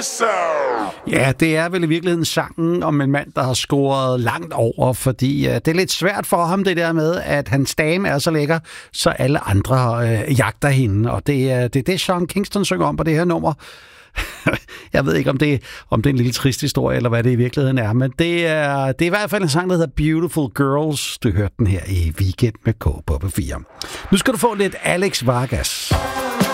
Ja, det er vel i virkeligheden sangen om en mand, der har scoret langt over, fordi det er lidt svært for ham det der med, at hans dame er så lækker, så alle andre jagter hende, og det er det, Sean Kingston synger om på det her nummer. Jeg ved ikke, om det er en lille trist historie, eller hvad det i virkeligheden er, men det er i hvert fald en sang, der hedder Beautiful Girls. Du hørte den her i Weekend med K på P4. Nu skal du få lidt Alex Vargas.